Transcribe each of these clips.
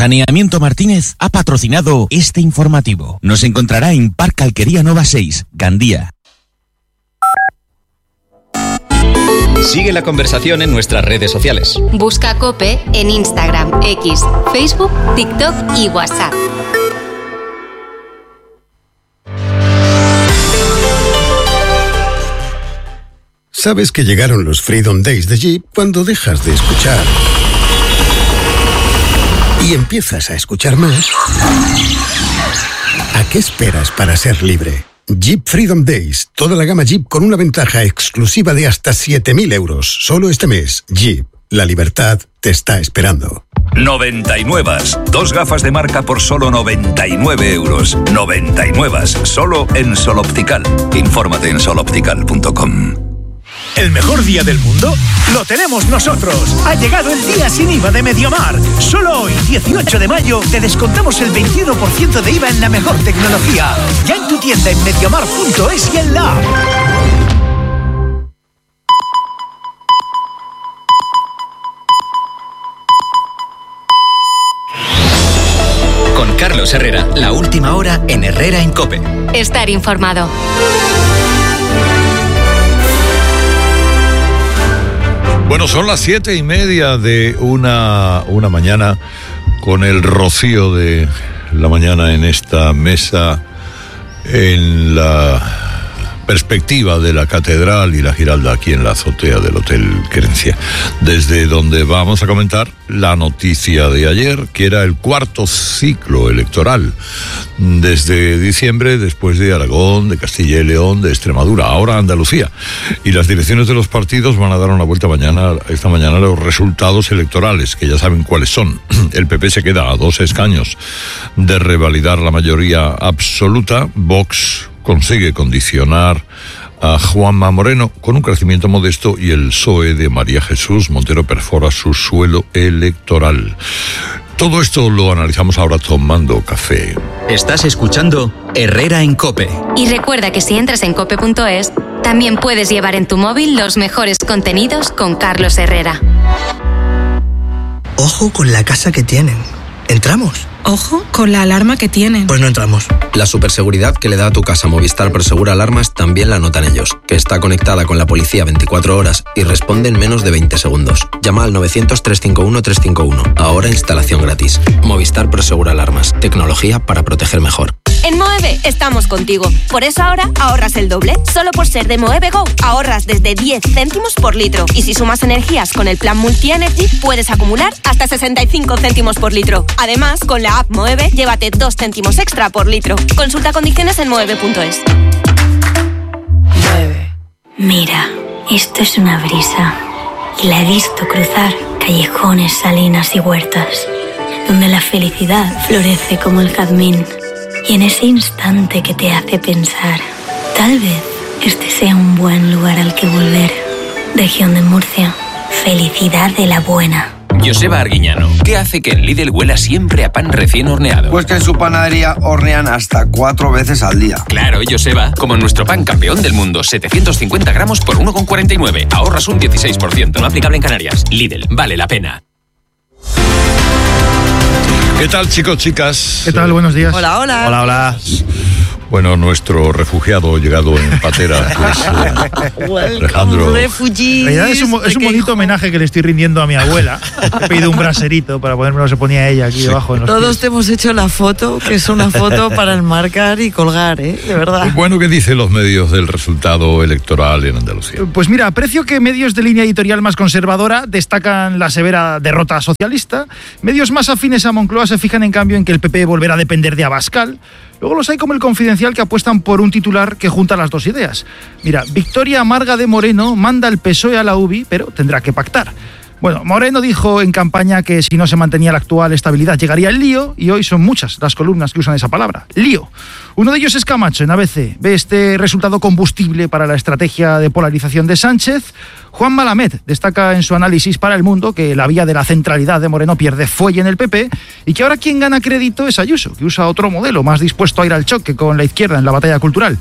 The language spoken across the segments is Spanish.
Saneamiento Martínez ha patrocinado este informativo. Nos encontrará en Parque Alquería Nova 6, Gandía. Sigue la conversación en nuestras redes sociales. Busca COPE en Instagram, X, Facebook, TikTok y WhatsApp. Sabes que llegaron los Freedom Days de Jeep cuando dejas de escuchar y empiezas a escuchar más. ¿A qué esperas para ser libre? Jeep Freedom Days. Toda la gama Jeep con una ventaja exclusiva de hasta 7.000 euros. Solo este mes. Jeep. La libertad te está esperando. 99. 2 gafas de marca por solo 99 euros. 99. Solo en Sol Optical. Infórmate en soloptical.com. ¿El mejor día del mundo? ¡Lo tenemos nosotros! Ha llegado el día sin IVA de Mediamar. Solo hoy, 18 de mayo, te descontamos el 21% de IVA en la mejor tecnología. Ya en tu tienda en mediamar.es y en la app. Con Carlos Herrera, la última hora en Herrera en COPE. Estar informado. Bueno, son las 7:30 de una mañana con el rocío de la mañana en esta mesa, en la perspectiva de la Catedral y la Giralda, aquí en la azotea del Hotel Querencia, desde donde vamos a comentar la noticia de ayer, que era el 4º ciclo electoral desde diciembre, después de Aragón, de Castilla y León, de Extremadura, ahora Andalucía. Y las direcciones de los partidos van a dar una vuelta esta mañana a los resultados electorales, que ya saben cuáles son. El PP se queda a 2 escaños de revalidar la mayoría absoluta. Vox consigue condicionar a Juanma Moreno con un crecimiento modesto y el PSOE de María Jesús Montero perfora su suelo electoral. Todo esto lo analizamos ahora tomando café. Estás escuchando Herrera en COPE. Y recuerda que si entras en cope.es, también puedes llevar en tu móvil los mejores contenidos con Carlos Herrera. Ojo con la casa que tienen. ¿Entramos? Ojo con la alarma que tienen. Pues no entramos. La superseguridad que le da a tu casa Movistar Prosegura Alarmas también la notan ellos, que está conectada con la policía 24 horas y responde en menos de 20 segundos. Llama al 900-351-351. Ahora instalación gratis. Movistar Prosegura Alarmas. Tecnología para proteger mejor. En Moeve estamos contigo. Por eso ahora ahorras el doble. Solo por ser de Moeve Go ahorras desde 10 céntimos por litro. Y si sumas energías con el plan Multi-Energy, puedes acumular hasta 65 céntimos por litro. Además, con la app Moeve, llévate 2 céntimos extra por litro. Consulta condiciones en moeve.es. Moeve. Mira, esto es una brisa. Y la he visto cruzar callejones, salinas y huertas, donde la felicidad florece como el jazmín. Y en ese instante que te hace pensar, tal vez este sea un buen lugar al que volver. Región de Murcia, felicidad de la buena. Joseba Arguiñano, ¿qué hace que en Lidl huela siempre a pan recién horneado? Pues que en su panadería hornean hasta 4 veces al día. Claro, Joseba, como nuestro pan campeón del mundo, 750 gramos por 1,49. Ahorras un 16%, no aplicable en Canarias. Lidl, vale la pena. ¿Qué tal, chicos, chicas? ¿Qué tal? Buenos días. Hola, hola. Hola, hola. Bueno, nuestro refugiado llegado en patera, Alejandro. En realidad es un bonito homenaje que le estoy rindiendo a mi abuela. He pedido un braserito para ponérmelo, se ponía ella aquí debajo. Todos te hemos hecho la foto, que es una foto para enmarcar y colgar, de verdad. Bueno, ¿qué dicen los medios del resultado electoral en Andalucía? Pues mira, aprecio que medios de línea editorial más conservadora destacan la severa derrota socialista. Medios más afines a Moncloa se fijan en cambio en que el PP volverá a depender de Abascal. Luego los hay como El Confidencial que apuestan por un titular que junta las dos ideas. Mira, victoria amarga de Moreno, manda el PSOE a la UBI, pero tendrá que pactar. Bueno, Moreno dijo en campaña que si no se mantenía la actual estabilidad llegaría el lío, y hoy son muchas las columnas que usan esa palabra, lío. Uno de ellos es Camacho en ABC, ve este resultado combustible para la estrategia de polarización de Sánchez. Juan Malamed destaca en su análisis para El Mundo que la vía de la centralidad de Moreno pierde fuelle en el PP y que ahora quien gana crédito es Ayuso, que usa otro modelo más dispuesto a ir al choque con la izquierda en la batalla cultural.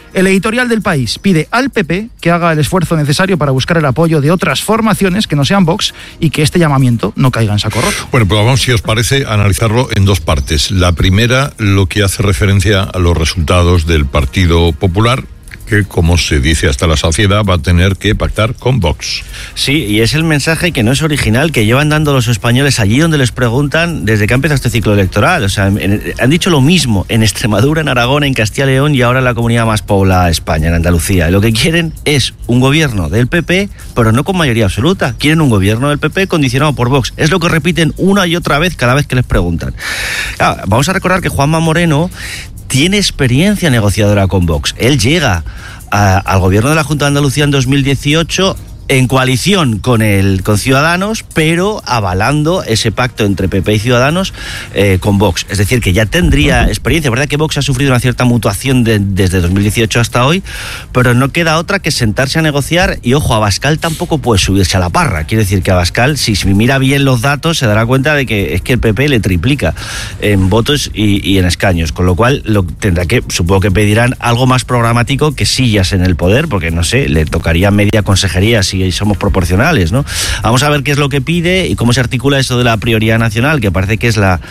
El editorial del País pide al PP que haga el esfuerzo necesario para buscar el apoyo de otras formaciones que no sean Vox y que este llamamiento no caiga en saco roto. Bueno, pues vamos, si os parece, a analizarlo en dos partes. La primera, lo que hace referencia a los resultados del Partido Popular, que, como se dice hasta la saciedad, va a tener que pactar con Vox. Sí, y es el mensaje que no es original, que llevan dando los españoles allí donde les preguntan desde que ha empezado este ciclo electoral. O sea, han dicho lo mismo en Extremadura, en Aragón, en Castilla y León y ahora en la comunidad más poblada de España, en Andalucía. Y lo que quieren es un gobierno del PP, pero no con mayoría absoluta. Quieren un gobierno del PP condicionado por Vox. Es lo que repiten una y otra vez cada vez que les preguntan. Claro, vamos a recordar que Juanma Moreno tiene experiencia negociadora con Vox. Él llega al gobierno de la Junta de Andalucía en 2018 en coalición con Ciudadanos, pero avalando ese pacto entre PP y Ciudadanos con Vox. Es decir, que ya tendría experiencia. Es verdad que Vox ha sufrido una cierta mutuación desde 2018 hasta hoy, pero no queda otra que sentarse a negociar. Y ojo, Abascal tampoco puede subirse a la parra. Quiere decir que Abascal, si mira bien los datos, se dará cuenta de que es que el PP le triplica en votos y en escaños. Con lo cual, supongo que pedirán algo más programático que sillas en el poder, porque no sé, le tocaría media consejería si somos proporcionales, ¿no? Vamos a ver qué es lo que pide y cómo se articula eso de la prioridad nacional, que parece que es la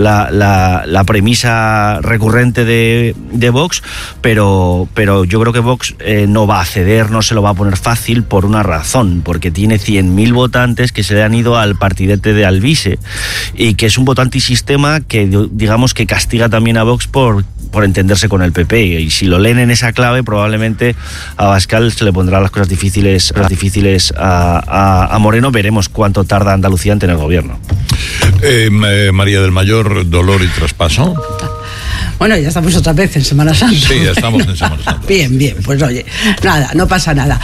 premisa recurrente de Vox, pero yo creo que Vox no va a ceder, no se lo va a poner fácil por una razón, porque tiene 100.000 votantes que se le han ido al partidete de Alvise y que es un voto antisistema que, digamos, que castiga también a Vox por entenderse con el PP, y si lo leen en esa clave probablemente a Abascal se le pondrá las cosas difíciles a Moreno. Veremos cuánto tarda Andalucía en tener gobierno. María del Mayor, dolor y traspaso. Bueno, ya estamos otra vez en Semana Santa. Sí, ya estamos en Semana Santa. Bien, pues oye, nada, no pasa nada.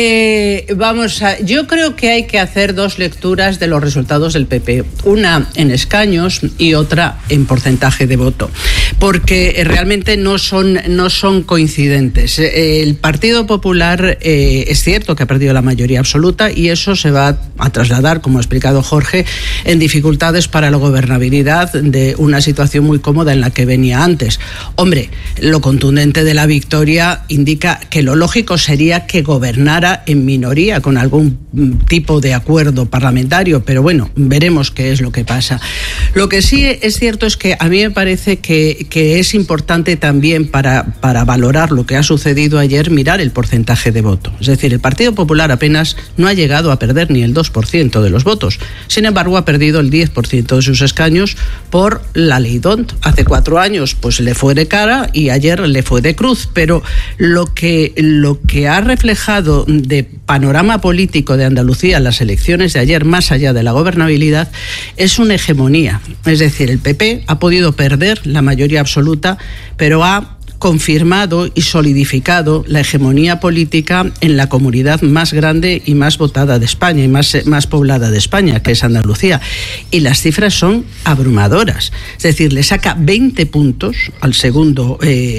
Yo creo que hay que hacer dos lecturas de los resultados del PP, una en escaños y otra en porcentaje de voto, porque realmente no son coincidentes. El Partido Popular es cierto que ha perdido la mayoría absoluta y eso se va a trasladar, como ha explicado Jorge, en dificultades para la gobernabilidad de una situación muy cómoda en la que venía antes. Hombre, lo contundente de la victoria indica que lo lógico sería que gobernara en minoría con algún tipo de acuerdo parlamentario, pero bueno, veremos qué es lo que pasa. Lo que sí es cierto es que a mí me parece que es importante también para valorar lo que ha sucedido ayer, mirar el porcentaje de voto. Es decir, el Partido Popular apenas no ha llegado a perder ni el 2% de los votos. Sin embargo, ha perdido el 10% de sus escaños por la ley D'Hondt. Hace 4 años pues le fue de cara y ayer le fue de cruz, pero lo que ha reflejado de panorama político de Andalucía en las elecciones de ayer, más allá de la gobernabilidad, es una hegemonía. Es decir, el PP ha podido perder la mayoría absoluta, pero ha confirmado y solidificado la hegemonía política en la comunidad más grande y más votada de España y más poblada de España, que es Andalucía. Y las cifras son abrumadoras. Es decir, le saca 20 puntos al segundo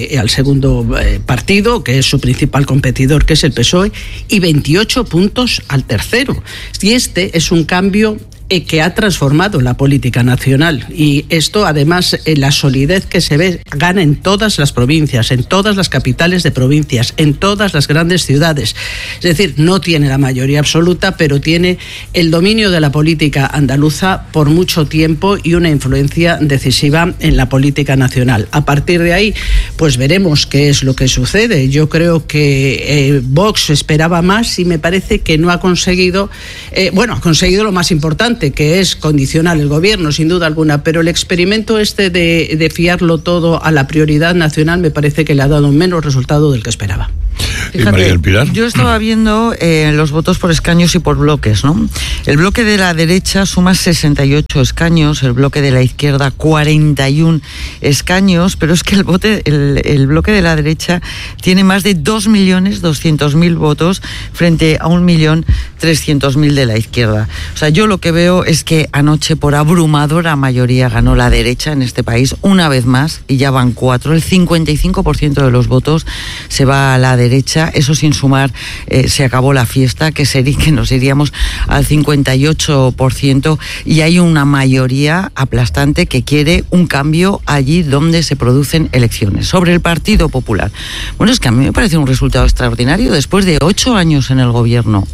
partido, que es su principal competidor, que es el PSOE, y 28 puntos al tercero. Y este es un cambio que ha transformado la política nacional, y esto además la solidez que se ve gana en todas las provincias, en todas las capitales de provincias, en todas las grandes ciudades. Es decir, no tiene la mayoría absoluta, pero tiene el dominio de la política andaluza por mucho tiempo y una influencia decisiva en la política nacional. A partir de ahí, pues veremos qué es lo que sucede. Yo creo que Vox esperaba más y me parece que no ha conseguido, ha conseguido lo más importante, que es condicionar el gobierno, sin duda alguna, pero el experimento de fiarlo todo a la prioridad nacional me parece que le ha dado menos resultado del que esperaba. Fíjate, yo estaba viendo los votos por escaños y por bloques, ¿no? El bloque de la derecha suma 68 escaños, el bloque de la izquierda 41 escaños, pero es que el bloque de la derecha tiene más de 2.200.000 votos frente a 1.100.000 300.000 de la izquierda. O sea, yo lo que veo es que anoche por abrumadora mayoría ganó la derecha en este país, una vez más, y ya van 4. El 55% de los votos se va a la derecha, eso sin sumar, se acabó la fiesta, que nos iríamos al 58%, y hay una mayoría aplastante que quiere un cambio allí donde se producen elecciones. Sobre el Partido Popular. Bueno, es que a mí me parece un resultado extraordinario después de 8 años en el gobierno,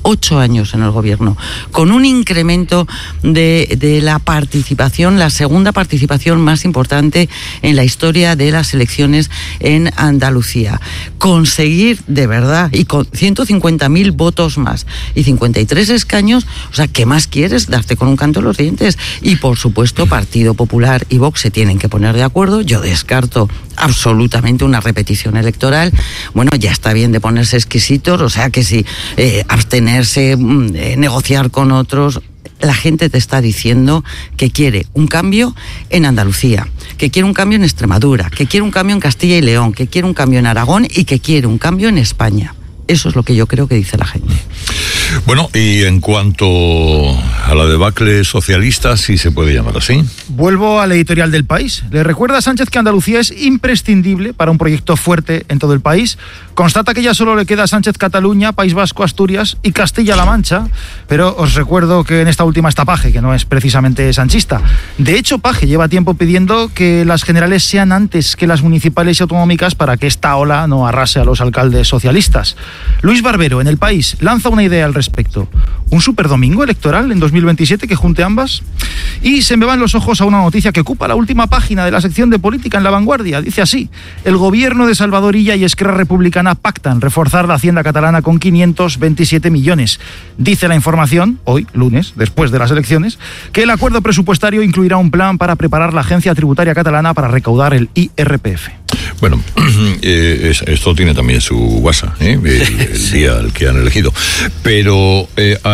con un incremento de la participación, la segunda participación más importante en la historia de las elecciones en Andalucía. Conseguir de verdad, y con 150.000 votos más y 53 escaños, o sea, ¿qué más quieres? Darte con un canto en los dientes. Y por supuesto, Partido Popular y Vox se tienen que poner de acuerdo. Yo descarto absolutamente una repetición electoral. Bueno, ya está bien de ponerse exquisitos, o sea que si abstenerse, negociar con otros. La gente te está diciendo que quiere un cambio en Andalucía, que quiere un cambio en Extremadura, que quiere un cambio en Castilla y León, que quiere un cambio en Aragón y que quiere un cambio en España. Eso es lo que yo creo que dice la gente. Bueno, y en cuanto a la debacle socialista, si se puede llamar así. Vuelvo al editorial del País. Le recuerda a Sánchez que Andalucía es imprescindible para un proyecto fuerte en todo el país. Constata que ya solo le queda a Sánchez Cataluña, País Vasco, Asturias y Castilla-La Mancha. Pero os recuerdo que en esta última está Paje, que no es precisamente sanchista. De hecho, Paje lleva tiempo pidiendo que las generales sean antes que las municipales y autonómicas para que esta ola no arrase a los alcaldes socialistas. Luis Barbero, en El País, lanza una idea al respecto. ¿Un superdomingo electoral en 2027 que junte ambas? Y se me van los ojos a una noticia que ocupa la última página de la sección de política en La Vanguardia. Dice así: el gobierno de Salvador Illa y Esquerra Republicana pactan reforzar la hacienda catalana con 527 millones. Dice la información, hoy, lunes, después de las elecciones, que el acuerdo presupuestario incluirá un plan para preparar la agencia tributaria catalana para recaudar el IRPF. Bueno, esto tiene también su guasa, el día al que han elegido. Pero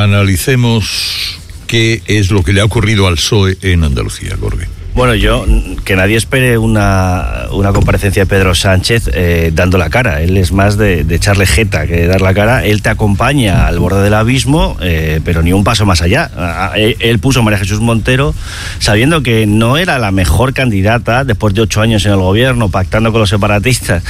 analicemos qué es lo que le ha ocurrido al PSOE en Andalucía, Gorge. Bueno, que nadie espere una comparecencia de Pedro Sánchez dando la cara. Él es más de echarle jeta que de dar la cara. Él te acompaña al borde del abismo, pero ni un paso más allá. Él puso a María Jesús Montero sabiendo que no era la mejor candidata después de 8 años en el gobierno, pactando con los separatistas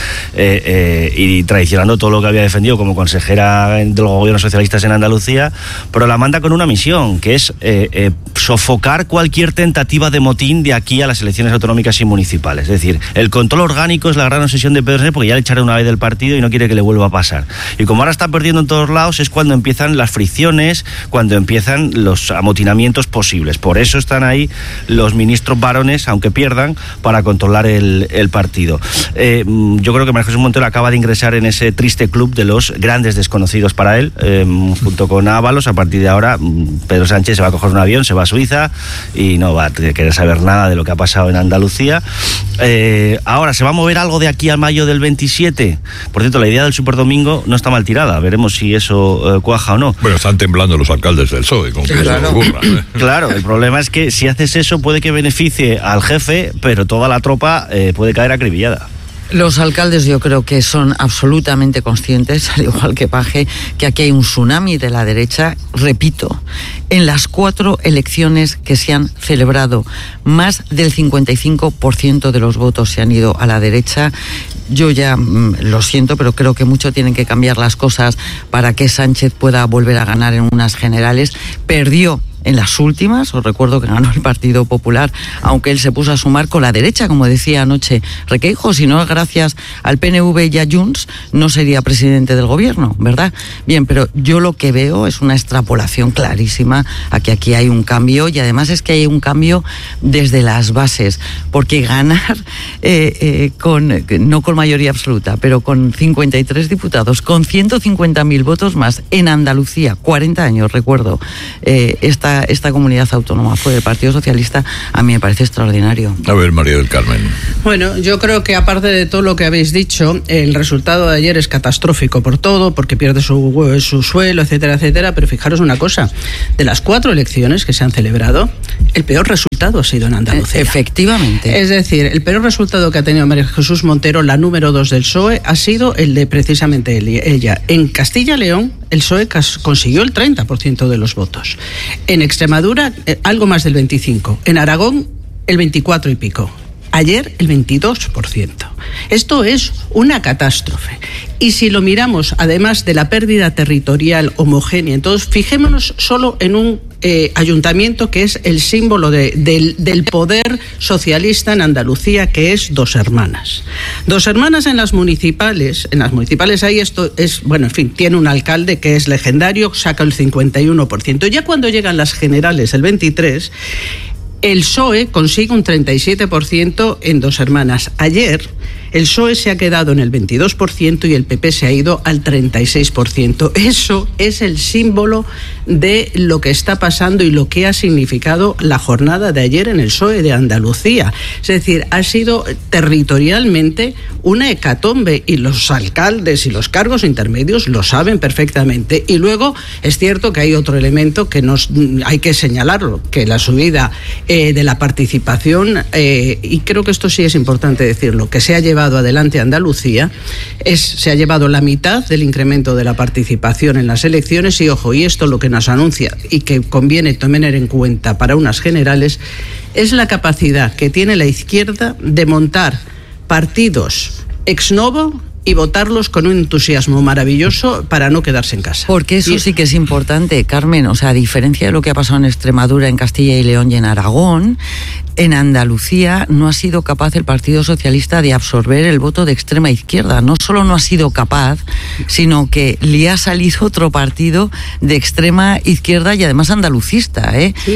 y traicionando todo lo que había defendido como consejera de los gobiernos socialistas en Andalucía, pero la manda con una misión, que es sofocar cualquier tentativa de motín de aquí a las elecciones autonómicas y municipales. Es decir, el control orgánico es la gran obsesión de Pedro Sánchez, porque ya le echaron una vez del partido y no quiere que le vuelva a pasar. Y como ahora está perdiendo en todos lados, es cuando empiezan las fricciones, cuando empiezan los amotinamientos posibles. Por eso están ahí los ministros varones, aunque pierdan, para controlar el partido. Yo creo que María Jesús Montero acaba de ingresar en ese triste club de los grandes desconocidos para él, junto con Ábalos. A partir de ahora, Pedro Sánchez se va a coger un avión, se va a Suiza y no va a querer saber nada de lo que ha pasado en Andalucía. Ahora, ¿se va a mover algo de aquí a mayo del 27? Por cierto, la idea del superdomingo no está mal tirada. Veremos si eso cuaja o no. Bueno, están temblando los alcaldes del PSOE. Con que claro. Eso ocurra, Claro, el problema es que si haces eso puede que beneficie al jefe, pero toda la tropa puede caer acribillada. Los alcaldes yo creo que son absolutamente conscientes, al igual que Paje, que aquí hay un tsunami de la derecha. Repito, en las 4 elecciones que se han celebrado, más del 55% de los votos se han ido a la derecha. Yo ya lo siento, pero creo que mucho tienen que cambiar las cosas para que Sánchez pueda volver a ganar en unas generales. Perdió en las últimas, os recuerdo que ganó el Partido Popular, aunque él se puso a sumar con la derecha, como decía anoche Requeijo. Si no es gracias al PNV y a Junts, no sería presidente del gobierno, ¿verdad? Bien, pero yo lo que veo es una extrapolación clarísima a que aquí hay un cambio, y además es que hay un cambio desde las bases, porque ganar no con mayoría absoluta, pero con 53 diputados, con 150.000 votos más en Andalucía, 40 años, recuerdo, esta comunidad autónoma fue del Partido Socialista, a mí me parece extraordinario. A ver, María del Carmen. Bueno, yo creo que aparte de todo lo que habéis dicho, el resultado de ayer es catastrófico por todo, porque pierde su suelo, etcétera, etcétera, pero fijaros una cosa, de las 4 elecciones que se han celebrado, el peor resultado resultado ha sido en Andalucía. Efectivamente. Es decir, el peor resultado que ha tenido María Jesús Montero, la número 2 del PSOE, ha sido el de precisamente ella. En Castilla y León, el PSOE consiguió el 30% de los votos. En Extremadura, algo más del 25%. En Aragón, el 24 y pico. Ayer, el 22%. Esto es una catástrofe. Y si lo miramos, además de la pérdida territorial homogénea, entonces fijémonos solo en un ayuntamiento que es el símbolo del poder socialista en Andalucía, que es Dos Hermanas. Dos Hermanas en las municipales ahí esto es, bueno, en fin, tiene un alcalde que es legendario, saca el 51%. Ya cuando llegan las generales, el 23%, el PSOE consigue un 37% en Dos Hermanas. Ayer el PSOE se ha quedado en el 22% y el PP se ha ido al 36%. Eso es el símbolo de lo que está pasando y lo que ha significado la jornada de ayer en el PSOE de Andalucía. Es decir, ha sido territorialmente una hecatombe y los alcaldes y los cargos intermedios lo saben perfectamente. Y luego es cierto que hay otro elemento que hay que señalarlo, que la subida de la participación, y creo que esto sí es importante decirlo, que se ha llevado adelante Andalucía, se ha llevado la mitad del incremento de la participación en las elecciones y, ojo, y esto lo que nos anuncia y que conviene tener en cuenta para unas generales, es la capacidad que tiene la izquierda de montar partidos ex novo y votarlos con un entusiasmo maravilloso para no quedarse en casa. Porque eso sí que es importante, Carmen. O sea, a diferencia de lo que ha pasado en Extremadura, en Castilla y León y en Aragón, en Andalucía no ha sido capaz el Partido Socialista de absorber el voto de extrema izquierda. No solo no ha sido capaz, sino que le ha salido otro partido de extrema izquierda y además andalucista,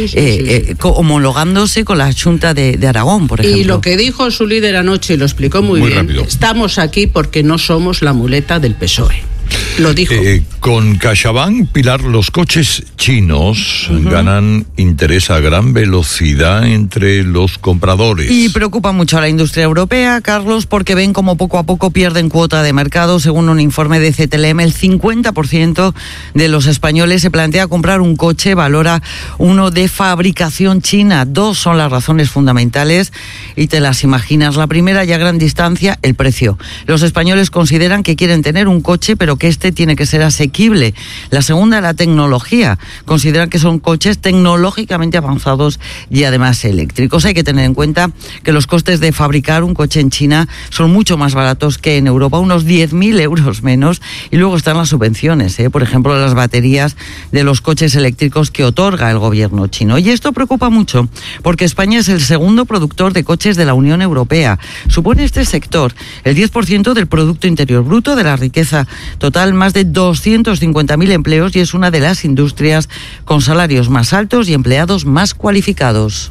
homologándose con la Xunta de Aragón, por ejemplo. Y lo que dijo su líder anoche, y lo explicó muy bien, rápido. Estamos aquí porque no somos la muleta del PSOE. Lo dijo. Con CaixaBank, Pilar, los coches chinos ganan interés a gran velocidad entre los compradores. Y preocupa mucho a la industria europea, Carlos, porque ven como poco a poco pierden cuota de mercado. Según un informe de CTLM, el 50% de los españoles se plantea comprar un coche, valora uno de fabricación china. Dos son las razones fundamentales y te las imaginas. La primera, y a gran distancia, el precio. Los españoles consideran que quieren tener un coche, pero que este tiene que ser asequible. La segunda, la tecnología. Consideran que son coches tecnológicamente avanzados y además eléctricos. Hay que tener en cuenta que los costes de fabricar un coche en China son mucho más baratos que en Europa, unos 10.000 euros menos. Y luego están las subvenciones, por ejemplo, las baterías de los coches eléctricos que otorga el gobierno chino. Y esto preocupa mucho porque España es el segundo productor de coches de la Unión Europea. Supone este sector el 10% del Producto Interior Bruto, de la riqueza total, más de 250.000 empleos, y es una de las industrias con salarios más altos y empleados más cualificados.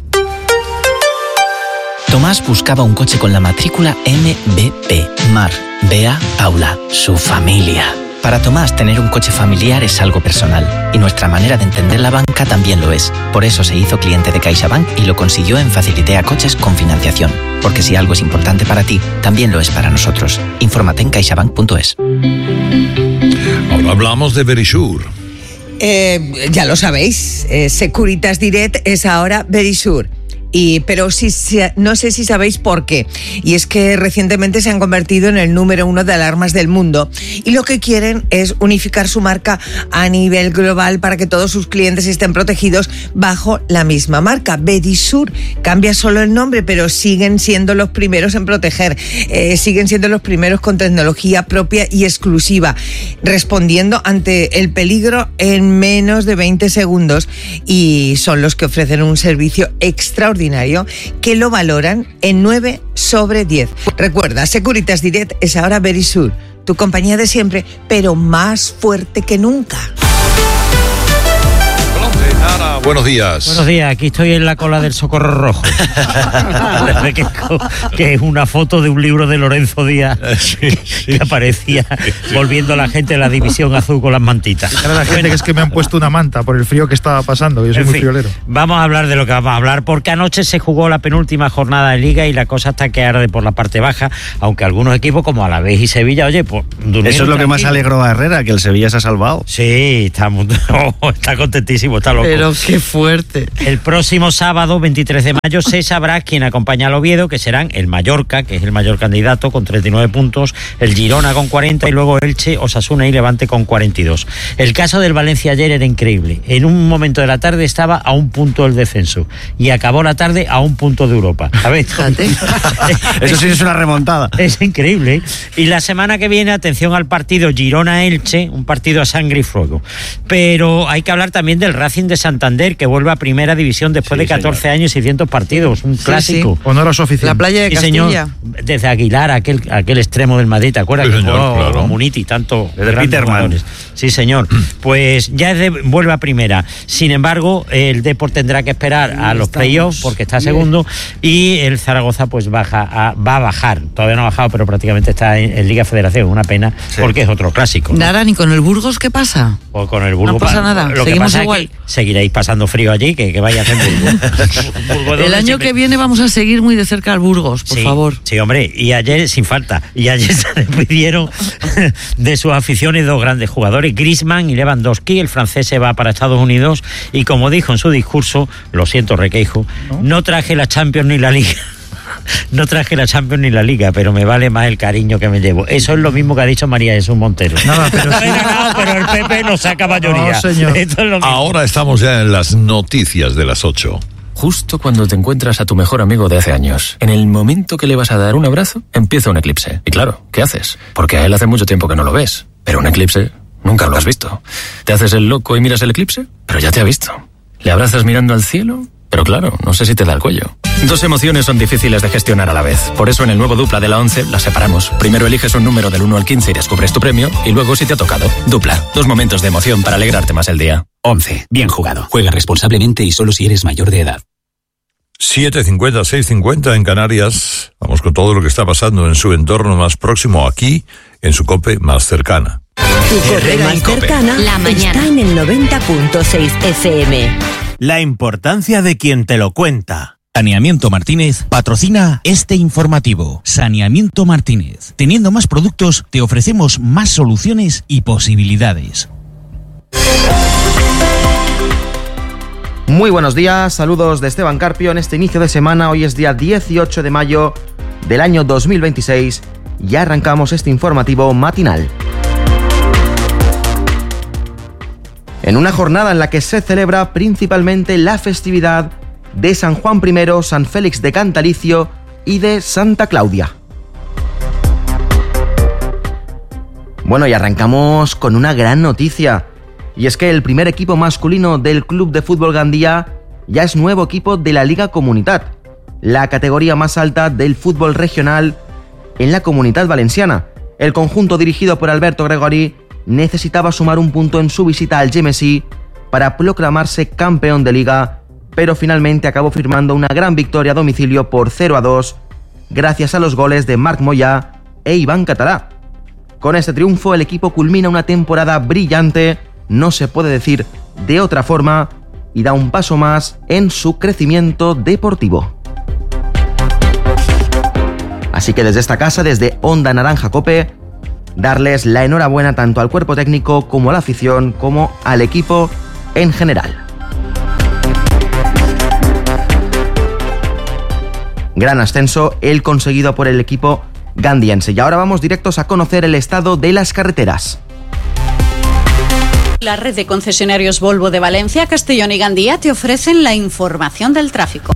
Tomás buscaba un coche con la matrícula MBP, Mar, Bea, Paula, su familia. Para Tomás, tener un coche familiar es algo personal, y nuestra manera de entender la banca también lo es. Por eso se hizo cliente de CaixaBank y lo consiguió en Facilitea Coches con financiación. Porque si algo es importante para ti, también lo es para nosotros. Infórmate en caixabank.es. Ahora hablamos de Verisure. Ya lo sabéis, Securitas Direct es ahora Verisure. Pero no sé si sabéis por qué. Y es que recientemente se han convertido en el número 1 de alarmas del mundo. Y lo que quieren es unificar su marca a nivel global para que todos sus clientes estén protegidos bajo la misma marca. Verisure cambia solo el nombre, pero siguen siendo los primeros en proteger. Siguen siendo los primeros con tecnología propia y exclusiva, respondiendo ante el peligro en menos de 20 segundos. Y son los que ofrecen un servicio extraordinario que lo valoran en 9 sobre 10. Recuerda, Securitas Direct es ahora Verisure, tu compañía de siempre, pero más fuerte que nunca. Buenos días. Buenos días, aquí estoy en la cola del Socorro Rojo. que es una foto de un libro de Lorenzo Díaz que aparecía volviendo a la gente de la División Azul con las mantitas. Para la gente que es que me han puesto una manta por el frío que estaba pasando, yo soy muy friolero. Vamos a hablar de lo que vamos a hablar, porque anoche se jugó la penúltima jornada de Liga y la cosa está que arde por la parte baja, aunque algunos equipos como Alavés y Sevilla, oye, pues eso es lo que más alegró a Herrera, que el Sevilla se ha salvado. Sí, está contentísimo, está loco. Pero ¡Qué fuerte! El próximo sábado, 23 de mayo, se sabrá quién acompaña al Oviedo, que serán el Mallorca, que es el mayor candidato, con 39 puntos, el Girona con 40 y luego Elche, Osasuna y Levante con 42. El caso del Valencia ayer era increíble. En un momento de la tarde estaba a un punto del descenso y acabó la tarde a un punto de Europa. A ver, eso sí es una remontada. Es increíble, ¿eh? Y la semana que viene, atención al partido Girona-Elche, un partido a sangre y fuego. Pero hay que hablar también del Racing de Santander, que vuelve a primera división después de 14 años y cientos partidos, un clásico. Sí. Honor a su oficina. La playa de Castilla. Señor, desde Aguilar, aquel extremo del Madrid, ¿te acuerdas? Sí, que señor, jugó claro. Muniti, tanto de Peterman. Sí, señor. Pues ya vuelve a primera. Sin embargo, el Depor tendrá que esperar a los playoffs porque está segundo, y el Zaragoza pues va a bajar. Todavía no ha bajado, pero prácticamente está en Liga Federación. Una pena, porque es otro clásico, ¿no? Nada, ni con el Burgos, ¿qué pasa? O con el Burgos. No pasa nada, Lo que seguimos pasa igual. es que seguiréis pasando frío allí, que vaya a hacer Burgos. El año que viene vamos a seguir muy de cerca al Burgos, por favor. Sí, hombre, y ayer, sin falta, se despidieron de sus aficiones dos grandes jugadores, Griezmann y Lewandowski. El francés se va para Estados Unidos y, como dijo en su discurso, lo siento, Requeijo, no traje la Champions ni la Liga. No traje la Champions ni la Liga, pero me vale más el cariño que me llevo. Eso es lo mismo que ha dicho María Jesús Montero. Nada, pero sí. Pero el PP no saca mayoría. No, señor. Esto es lo mismo. Ahora estamos ya en las noticias de las 8. Justo cuando te encuentras a tu mejor amigo de hace años, en el momento que le vas a dar un abrazo, empieza un eclipse. Y claro, ¿qué haces? Porque a él hace mucho tiempo que no lo ves. Pero un eclipse nunca lo has visto. ¿Te haces el loco y miras el eclipse? Pero ya te ha visto. ¿Le abrazas mirando al cielo? Pero claro, no sé si te da el cuello. Dos emociones son difíciles de gestionar a la vez. Por eso en el nuevo Dupla de la 11 las separamos. Primero eliges un número del 1 al 15 y descubres tu premio, y luego si te ha tocado. Dupla, dos momentos de emoción para alegrarte más el día. 11. Bien jugado. Juega responsablemente y solo si eres mayor de edad. 7:50, 6:50 en Canarias. Vamos con todo lo que está pasando en su entorno más próximo, aquí, en su COPE más cercana. Tu COPE más cercana La mañana. está en el 90.6 FM. La importancia de quien te lo cuenta. Saneamiento Martínez patrocina este informativo. Saneamiento Martínez. Teniendo más productos, te ofrecemos más soluciones y posibilidades. Muy buenos días, saludos de Esteban Carpio en este inicio de semana. Hoy es día 18 de mayo del año 2026 y arrancamos este informativo matinal. En una jornada en la que se celebra principalmente la festividad de San Juan I, San Félix de Cantalicio y de Santa Claudia. Bueno, y arrancamos con una gran noticia. Y es que el primer equipo masculino del Club de Fútbol Gandía ya es nuevo equipo de la Liga Comunitat, la categoría más alta del fútbol regional en la Comunitat Valenciana. El conjunto dirigido por Alberto Gregori necesitaba sumar un punto en su visita al Gemesí para proclamarse campeón de Liga, pero finalmente acabó firmando una gran victoria a domicilio por 0-2, gracias a los goles de Marc Moya e Iván Catalá. Con este triunfo el equipo culmina una temporada brillante, no se puede decir de otra forma, y da un paso más en su crecimiento deportivo. Así que desde esta casa, desde Onda Naranja Cope, darles la enhorabuena tanto al cuerpo técnico como a la afición, como al equipo en general. Gran ascenso el conseguido por el equipo gandiense. Y ahora vamos directos a conocer el estado de las carreteras. La red de concesionarios Volvo de Valencia, Castellón y Gandía te ofrecen la información del tráfico.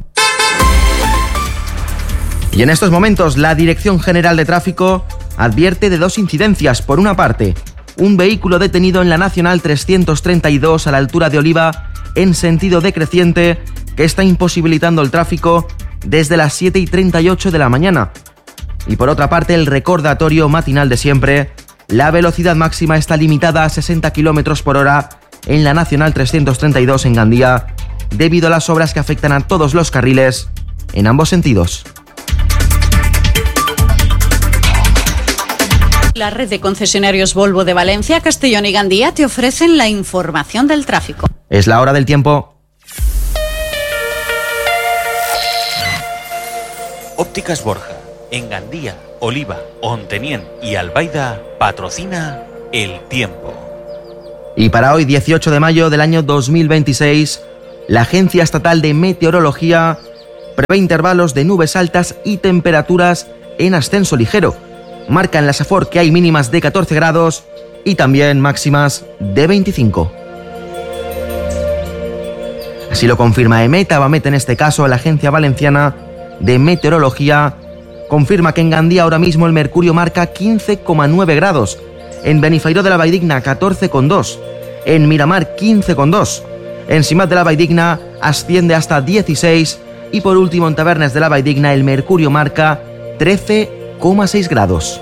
Y en estos momentos la Dirección General de Tráfico advierte de dos incidencias. Por una parte, un vehículo detenido en la Nacional 332 a la altura de Oliva en sentido decreciente que está imposibilitando el tráfico desde las 7:38 de la mañana. Y por otra parte, el recordatorio matinal de siempre, la velocidad máxima está limitada a 60 km por hora en la Nacional 332 en Gandía, debido a las obras que afectan a todos los carriles en ambos sentidos. La red de concesionarios Volvo de Valencia, Castellón y Gandía te ofrecen la información del tráfico. Es la hora del tiempo. Ópticas Borja, en Gandía, Oliva, Ontenien y Albaida, patrocina el tiempo. Y para hoy, 18 de mayo del año 2026, La Agencia Estatal de Meteorología prevé intervalos de nubes altas y temperaturas en ascenso ligero. Marca en la Safor que hay mínimas de 14 grados y también máximas de 25. Así lo confirma EMET, Abamet en este caso, la Agencia Valenciana de Meteorología, confirma que en Gandía ahora mismo el mercurio marca 15,9 grados, en Benifairó de la Valldigna 14,2, en Miramar 15,2, en Simat de la Valldigna asciende hasta 16 y por último en Tabernes de la Valldigna el mercurio marca 13,6 grados.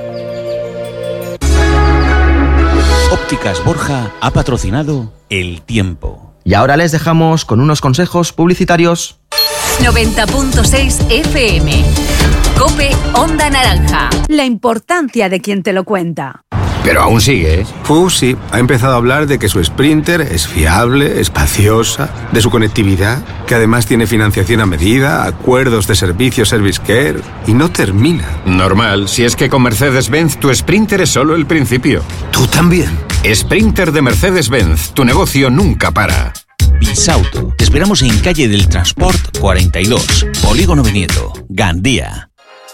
Ópticas Borja ha patrocinado El Tiempo. Y ahora les dejamos con unos consejos publicitarios. 90.6 FM. COPE Onda Naranja. La importancia de quien te lo cuenta. Pero aún sigue, ¿eh? Sí, ha empezado a hablar de que su Sprinter es fiable, espaciosa, de su conectividad, que además tiene financiación a medida, acuerdos de servicio Service Care, y no termina. Normal, si es que con Mercedes-Benz tu Sprinter es solo el principio. ¿Tú también? Sprinter de Mercedes-Benz, tu negocio nunca para. Bisauto, te esperamos en calle del Transport 42, Polígono Benieto, Gandía.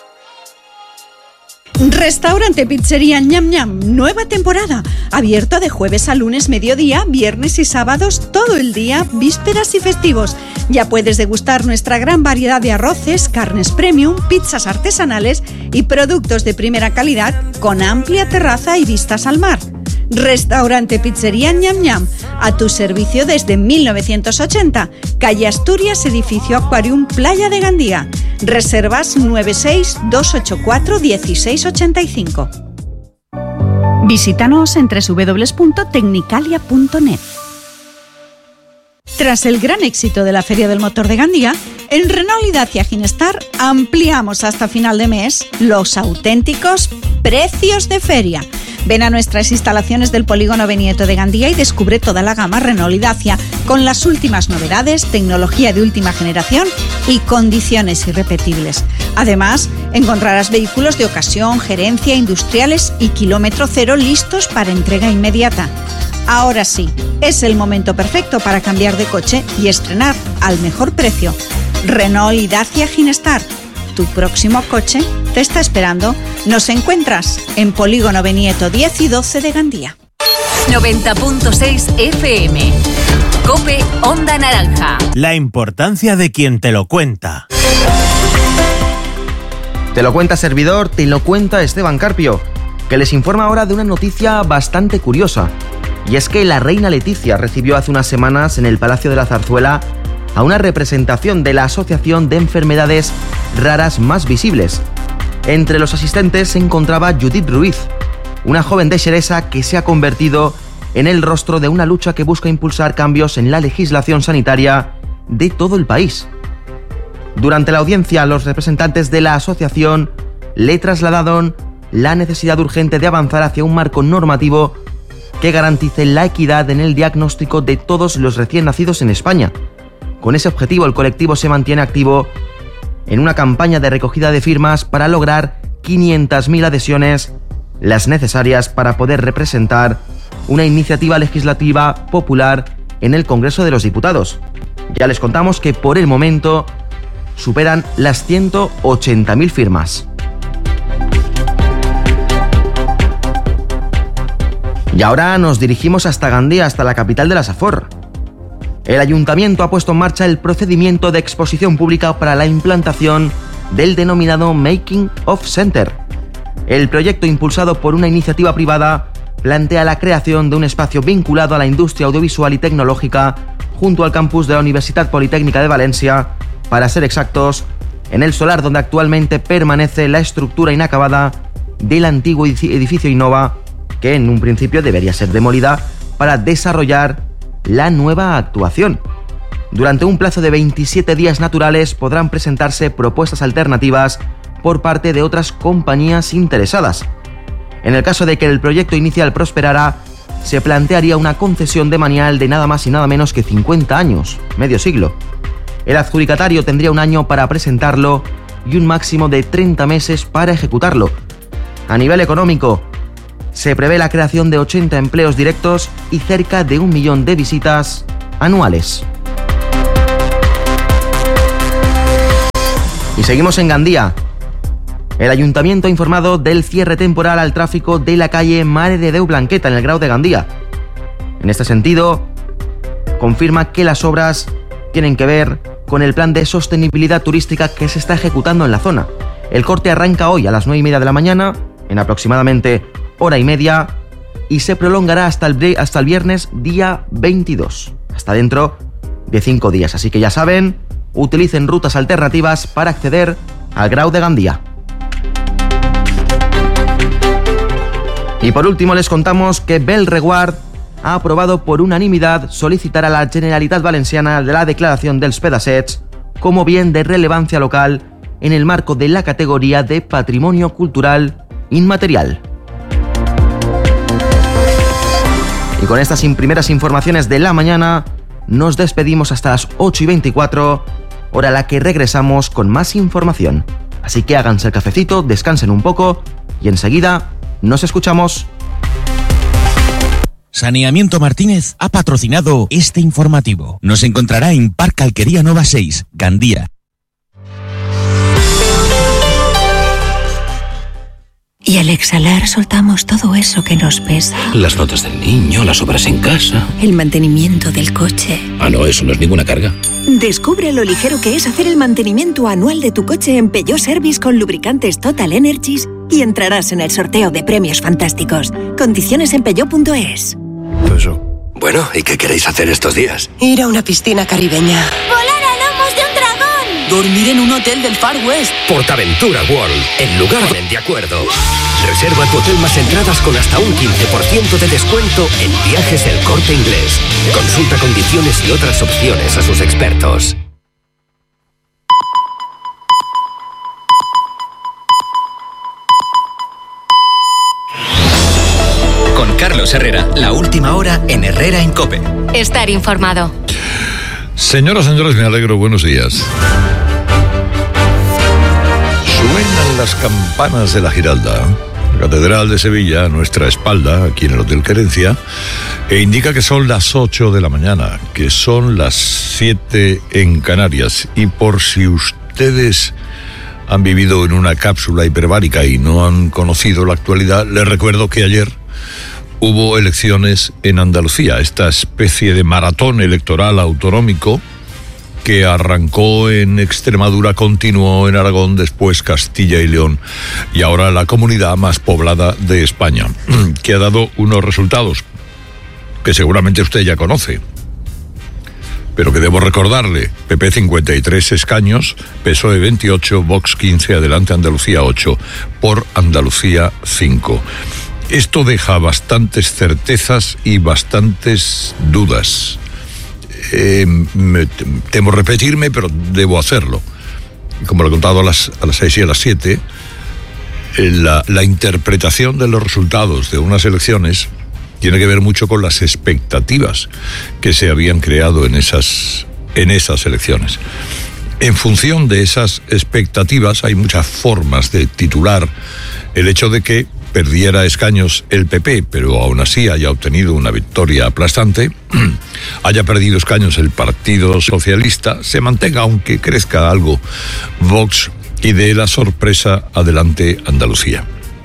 Restaurante Pizzería Ñam Ñam, nueva temporada. Abierto de jueves a lunes mediodía, viernes y sábados todo el día, vísperas y festivos. Ya puedes degustar nuestra gran variedad de arroces, carnes premium, pizzas artesanales y productos de primera calidad con amplia terraza y vistas al mar. Restaurante Pizzería Ñam Ñam, a tu servicio desde 1980. Calle Asturias, edificio Aquarium, Playa de Gandía. Reservas 96-284-1685. Visítanos en www.tecnicalia.net. Tras el gran éxito de la Feria del Motor de Gandía, en Renault y Dacia Ginestar ampliamos hasta final de mes los auténticos precios de feria. Ven a nuestras instalaciones del Polígono Benieto de Gandía y descubre toda la gama Renault y Dacia con las últimas novedades, tecnología de última generación y condiciones irrepetibles. Además, encontrarás vehículos de ocasión, gerencia, industriales y kilómetro cero listos para entrega inmediata. Ahora sí, es el momento perfecto para cambiar de coche y estrenar al mejor precio. Renault y Dacia Ginestar. Tu próximo coche te está esperando. Nos encuentras en Polígono Benieto 10 y 12 de Gandía. 90.6 FM. COPE Onda Naranja. La importancia de quien te lo cuenta. Te lo cuenta servidor, te lo cuenta Esteban Carpio, que les informa ahora de una noticia bastante curiosa. Y es que la reina Leticia recibió hace unas semanas en el Palacio de la Zarzuela a una representación de la Asociación de Enfermedades Raras Más Visibles. Entre los asistentes se encontraba Judith Ruiz, una joven de Xeresa que se ha convertido en el rostro de una lucha que busca impulsar cambios en la legislación sanitaria de todo el país. Durante la audiencia, los representantes de la asociación le trasladaron la necesidad urgente de avanzar hacia un marco normativo que garantice la equidad en el diagnóstico de todos los recién nacidos en España. Con ese objetivo, el colectivo se mantiene activo en una campaña de recogida de firmas para lograr 500.000 adhesiones, las necesarias para poder representar una iniciativa legislativa popular en el Congreso de los Diputados. Ya les contamos que por el momento superan las 180.000 firmas. Y ahora nos dirigimos hasta Gandía, hasta la capital de la Safor. El ayuntamiento ha puesto en marcha el procedimiento de exposición pública para la implantación del denominado Making of Center. El proyecto, impulsado por una iniciativa privada, plantea la creación de un espacio vinculado a la industria audiovisual y tecnológica junto al campus de la Universidad Politécnica de Valencia, para ser exactos, en el solar donde actualmente permanece la estructura inacabada del antiguo edificio Innova, que en un principio debería ser demolida para desarrollar la nueva actuación. Durante un plazo de 27 días naturales podrán presentarse propuestas alternativas por parte de otras compañías interesadas. En el caso de que el proyecto inicial prosperara, se plantearía una concesión de manial de nada más y nada menos que 50 años, medio siglo. El adjudicatario tendría un año para presentarlo y un máximo de 30 meses para ejecutarlo. A nivel económico, se prevé la creación de 80 empleos directos y cerca de 1 millón de visitas anuales. seguimos en Gandía. El ayuntamiento ha informado del cierre temporal al tráfico de la calle Mare de Déu Blanqueta en el Grau de Gandía. En este sentido, confirma que las obras tienen que ver con el plan de sostenibilidad turística que se está ejecutando en la zona. El corte arranca hoy a las 9:30 de la mañana, en aproximadamente hora y media, y se prolongará hasta el viernes día 22, hasta dentro de 5 días. Así que ya saben, utilicen rutas alternativas para acceder al Grau de Gandía. Y por último les contamos que Bellreguard ha aprobado por unanimidad solicitar a la Generalitat Valenciana la declaración dels Pedassets como bien de relevancia local en el marco de la categoría de Patrimonio Cultural Inmaterial. Y con estas primeras informaciones de la mañana nos despedimos hasta las 8:24, hora a la que regresamos con más información. Así que háganse el cafecito, descansen un poco y enseguida nos escuchamos. Saneamiento Martínez ha patrocinado este informativo. Nos encontrará en Parque Alquería Nova 6, Gandía. Y al exhalar soltamos todo eso que nos pesa. Las notas del niño, las obras en casa. El mantenimiento del coche. Ah, no, eso no es ninguna carga. Descubre lo ligero que es hacer el mantenimiento anual de tu coche en Peugeot Service con lubricantes Total Energies y entrarás en el sorteo de premios fantásticos. Condiciones en peugeot.es. Bueno, ¿y qué queréis hacer estos días? Ir a una piscina caribeña. ¡Volar a lomos de un dragón! Dormir en un hotel del Far West. Portaventura World, el lugar del de acuerdo. Reserva tu hotel más entradas con hasta un 15% de descuento en Viajes El Corte Inglés. Consulta condiciones y otras opciones a sus expertos. Con Carlos Herrera, la última hora en Herrera en COPE. Estar informado. Señoras, señores, me alegro, buenos días. Suenan las campanas de la Giralda, la Catedral de Sevilla, a nuestra espalda, aquí en el Hotel Querencia, e indica que son las 8 de la mañana, que son las 7 en Canarias. Y por si ustedes han vivido en una cápsula hiperbárica y no han conocido la actualidad, les recuerdo que ayer hubo elecciones en Andalucía, esta especie de maratón electoral autonómico que arrancó en Extremadura, continuó en Aragón, después Castilla y León y ahora la comunidad más poblada de España, que ha dado unos resultados que seguramente usted ya conoce, pero que debo recordarle: PP 53 escaños, PSOE 28, Vox 15, Adelante Andalucía 8, por Andalucía 5. Esto deja bastantes certezas y bastantes dudas. Temo repetirme, pero debo hacerlo. Como lo he contado a las 6 y a las 7, la interpretación de los resultados de unas elecciones tiene que ver mucho con las expectativas que se habían creado en esas elecciones. En función de esas expectativas hay muchas formas de titular el hecho de que perdiera escaños el PP, pero aún así haya obtenido una victoria aplastante, haya perdido escaños el Partido Socialista, se mantenga, aunque crezca algo, Vox, y dé la sorpresa Adelante Andalucía.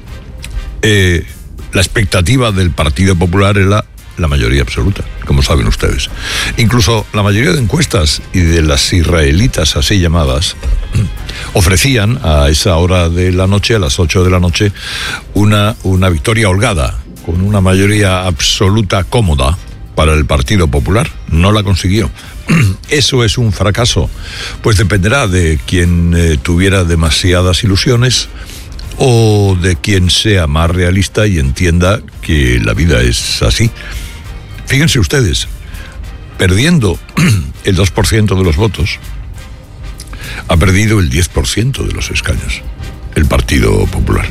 La expectativa del Partido Popular era la mayoría absoluta, como saben ustedes. Incluso la mayoría de encuestas y de las israelitas así llamadas ofrecían a esa hora de la noche, a las 8 de la noche, una victoria holgada, con una mayoría absoluta cómoda para el Partido Popular. No la consiguió. ¿Eso es un fracaso? Pues dependerá de quien tuviera demasiadas ilusiones o de quien sea más realista y entienda que la vida es así. Fíjense ustedes, perdiendo el 2% de los votos, ha perdido el 10% de los escaños el Partido Popular.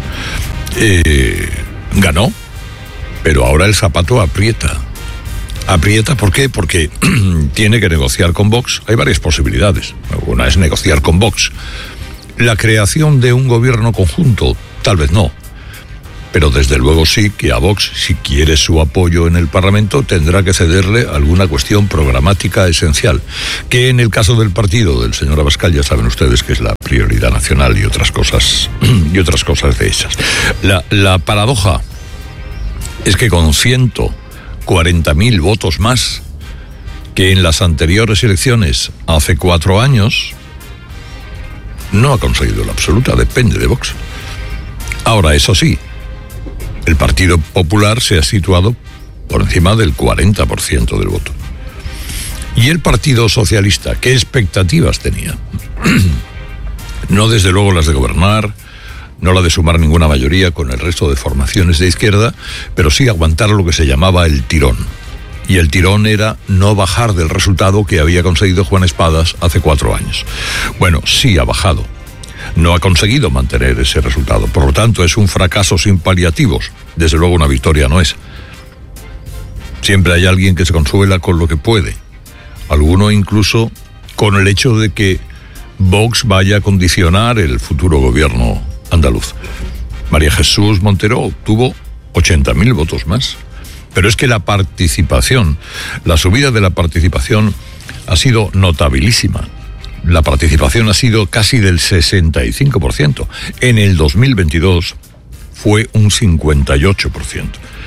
Ganó, pero ahora el zapato aprieta. Aprieta, ¿por qué? Porque tiene que negociar con Vox. Hay varias posibilidades. Una es negociar con Vox. La creación de un gobierno conjunto, tal vez no. Pero desde luego sí que a Vox, si quiere su apoyo en el Parlamento, tendrá que cederle alguna cuestión programática esencial, que en el caso del partido del señor Abascal ya saben ustedes que es la prioridad nacional y otras cosas de esas. La paradoja es que con 140.000 votos más que en las anteriores elecciones hace 4 años, no ha conseguido la absoluta, depende de Vox. Ahora, eso sí, el Partido Popular se ha situado por encima del 40% del voto. Y el Partido Socialista, ¿qué expectativas tenía? No desde luego las de gobernar, no la de sumar ninguna mayoría con el resto de formaciones de izquierda, pero sí aguantar lo que se llamaba el tirón. Y el tirón era no bajar del resultado que había conseguido Juan Espadas hace 4 años. Bueno, sí ha bajado. No ha conseguido mantener ese resultado. Por lo tanto, es un fracaso sin paliativos. Desde luego una victoria no es. Siempre hay alguien que se consuela con lo que puede. Alguno incluso con el hecho de que Vox vaya a condicionar el futuro gobierno andaluz. María Jesús Montero obtuvo 80.000 votos más. Pero es que la subida de la participación ha sido notabilísima. La participación ha sido casi del 65%. En el 2022 fue un 58%.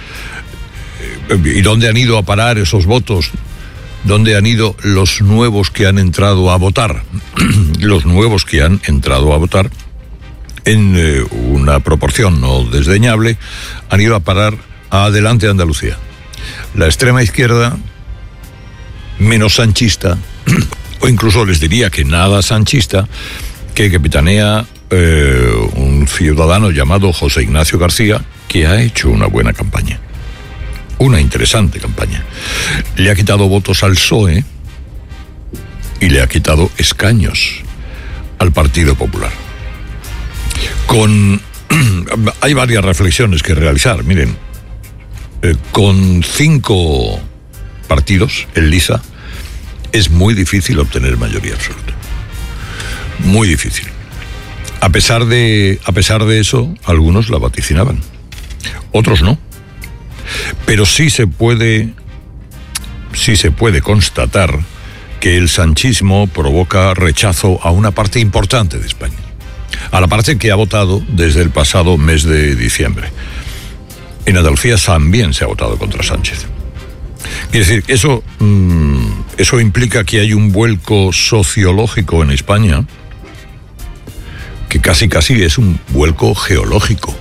¿Y dónde han ido a parar esos votos? ¿Dónde han ido los nuevos que han entrado a votar? Los nuevos que han entrado a votar, en una proporción no desdeñable, han ido a parar a Adelante Andalucía. La extrema izquierda, menos sanchista, o incluso les diría que nada sanchista, que capitanea un ciudadano llamado José Ignacio García, que ha hecho una buena campaña, una interesante campaña. Le ha quitado votos al PSOE y le ha quitado escaños al Partido Popular. Hay varias reflexiones que realizar. Miren, con 5 partidos en liza es muy difícil obtener mayoría absoluta. Muy difícil. A pesar de eso, algunos la vaticinaban. Otros no. Pero sí se puede constatar que el sanchismo provoca rechazo a una parte importante de España. A la parte que ha votado desde el pasado mes de diciembre. En Andalucía también se ha votado contra Sánchez. Quiere decir, eso implica que hay un vuelco sociológico en España que casi es un vuelco geológico.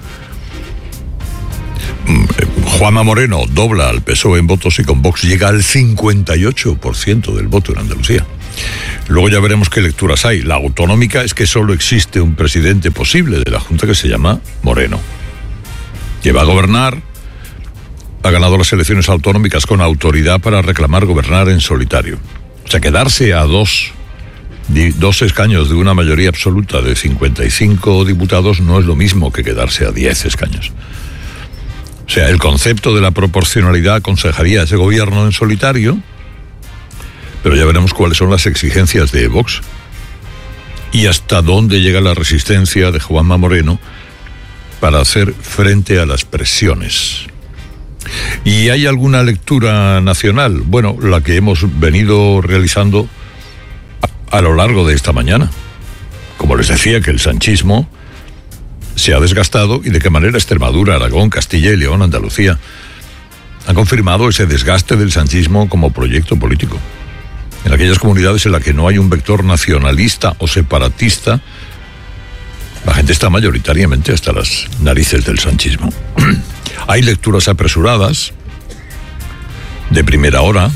Juanma Moreno dobla al PSOE en votos y con Vox llega al 58% del voto en Andalucía. Luego ya veremos qué lecturas hay. La autonómica es que solo existe un presidente posible de la Junta que se llama Moreno, que va a gobernar, ha ganado las elecciones autonómicas con autoridad para reclamar gobernar en solitario. O sea, quedarse a dos escaños de una mayoría absoluta de 55 diputados no es lo mismo que quedarse a 10 escaños. O sea, el concepto de la proporcionalidad aconsejaría a ese gobierno en solitario, pero ya veremos cuáles son las exigencias de Vox y hasta dónde llega la resistencia de Juanma Moreno para hacer frente a las presiones. ¿Y hay alguna lectura nacional? Bueno, la que hemos venido realizando a lo largo de esta mañana. Como les decía, que el sanchismo se ha desgastado y de qué manera Extremadura, Aragón, Castilla y León, Andalucía han confirmado ese desgaste del sanchismo como proyecto político. En aquellas comunidades en las que no hay un vector nacionalista o separatista, la gente está mayoritariamente hasta las narices del sanchismo. Hay lecturas apresuradas, de primera hora,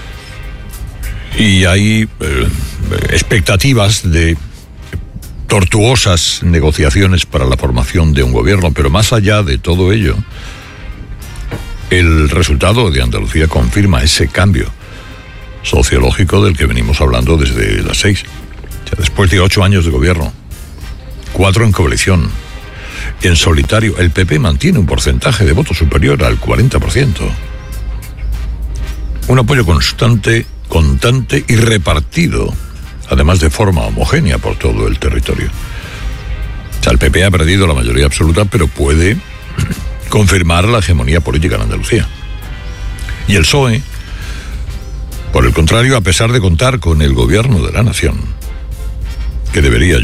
y hay expectativas de tortuosas negociaciones para la formación de un gobierno, pero más allá de todo ello, el resultado de Andalucía confirma ese cambio sociológico del que venimos hablando desde las 6. O sea, después de 8 años de gobierno, 4 en coalición, en solitario, el PP mantiene un porcentaje de votos superior al 40%. Un apoyo constante y repartido, además de forma homogénea por todo el territorio. O sea, el PP ha perdido la mayoría absoluta, pero puede confirmar la hegemonía política en Andalucía. Y el PSOE, por el contrario, a pesar de contar con el gobierno de la nación, que debería